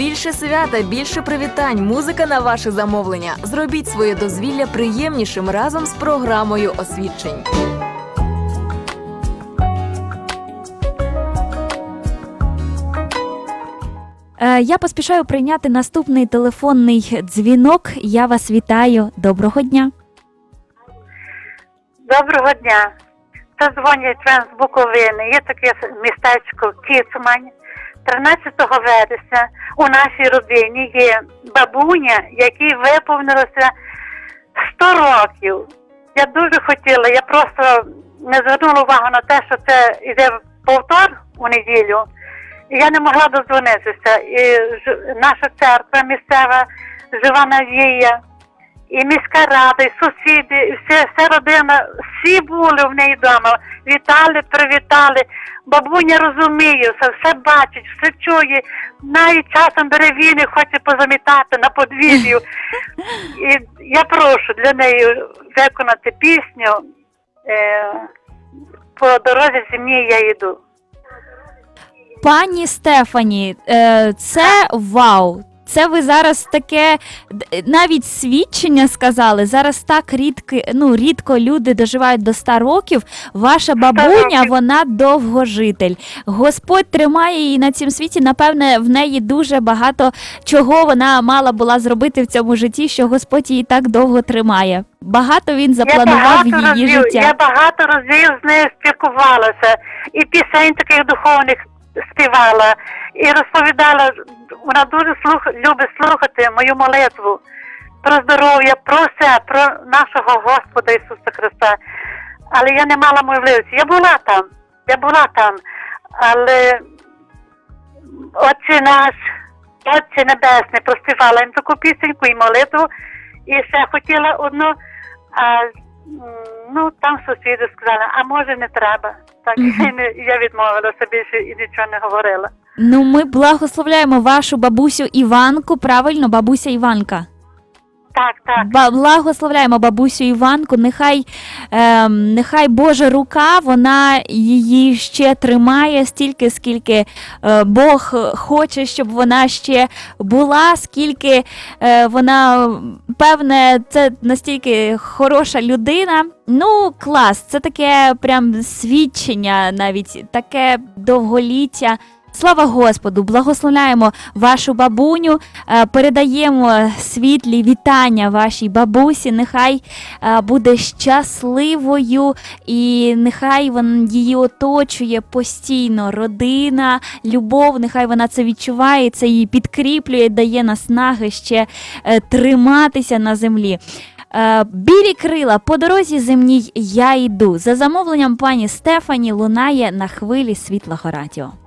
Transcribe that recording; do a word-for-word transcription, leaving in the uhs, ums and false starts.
Більше свята, більше привітань, музика на ваше замовлення. Зробіть своє дозвілля приємнішим разом з програмою освідчень. Я поспішаю прийняти наступний телефонний дзвінок. Я вас вітаю. Доброго дня. Доброго дня. Це дзвонять вам з Буковини. Є таке містечко Кіцмань. тринадцятого вересня у нашій родині є бабуня, якій виповнилося сто років. Я дуже хотіла, я просто не звернула увагу на те, що це йде повтор у неділю. І я не могла додзвонитися. І ж, наша церква місцева, Жива Надія, і міська рада, і сусіди, і вся, вся родина, всі були в неї вдома. Вітали, привітали. Бабуня розуміє, все, все бачить, все чує. Навіть часом бере він і хоче позамітати на подвір'ю. І я прошу для неї виконати пісню е, «По дорозі земній я йду». Пані Стефані, це вау! Це ви зараз таке, навіть свідчення сказали, зараз так рідко, ну, рідко люди доживають до ста років. Ваша бабуня, вона довгожитель. Господь тримає її на цьому світі, напевне, в неї дуже багато чого вона мала була зробити в цьому житті, що Господь її так довго тримає. Багато він запланував в її разів, життя. Я багато разів з нею спілкувалася, і пісень таких духовних співала, і розповідала, вона дуже слух, любить слухати мою молитву про здоров'я, про все, про нашого Господа Ісуса Христа. Але я не мала можливості. Я була там, я була там, але Отче наш, Отче Небесний, проспівала їм таку пісеньку і молитву, і ще хотіла одну, а, ну, там сусіди сказали, а може не треба. Так, mm-hmm. я відмовилася більше і нічого не говорила. Ну, ми благословляємо вашу бабусю Іванку, правильно, бабуся Іванка? Так, так. Ба- благословляємо бабусю Іванку, нехай, е, нехай Божа рука, вона її ще тримає стільки, скільки е, Бог хоче, щоб вона ще була, скільки е, вона, певне, це настільки хороша людина. Ну, клас, це таке прям свідчення навіть, таке довголіття. Слава Господу, благословляємо вашу бабуню, передаємо світлі вітання вашій бабусі, нехай буде щасливою і нехай вона її оточує постійно родина, любов, нехай вона це відчуває, це її підкріплює, дає наснаги ще триматися на землі. Білі крила, по дорозі земній я йду. За замовленням пані Стефані лунає на хвилі Світлого радіо.